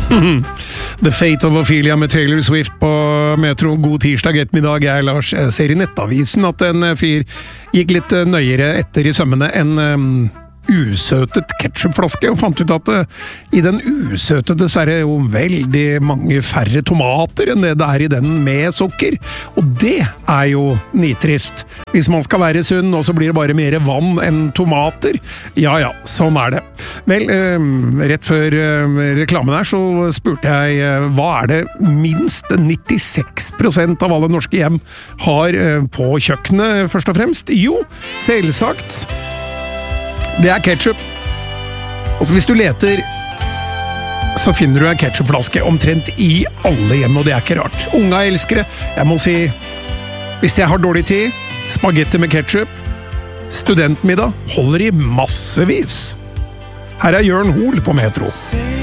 The Fate of Ophelia med Taylor Swift på Metro. God tirsdag ettermiddag, jeg Lars. Jeg ser i Nettavisen at en fyr gikk litt nøyere etter i sømmene enn usøtet ketchupflaske, og fant ut at i den usøtede så er det jo veldig mange færre tomater enn det er i den med sukker, og det er jo nitrist. Hvis man skal være sunn, og så blir det bare mer vann enn tomater, ja, sånn er det. Vel, rett før reklamen her så spurte jeg, hva er det minst 96% av alle norske hjem har på kjøkkenet, først og fremst? Jo, selvsagt det er ketchup. Altså hvis du leter, så finner du en ketchupflaske omtrent i alle hjem, og det er ikke rart. Unga elsker det. Jeg må si, hvis jeg har dårlig tid, spagetti med ketchup, studentmiddag holder i massevis. Her er Jørn Hoel på Metro.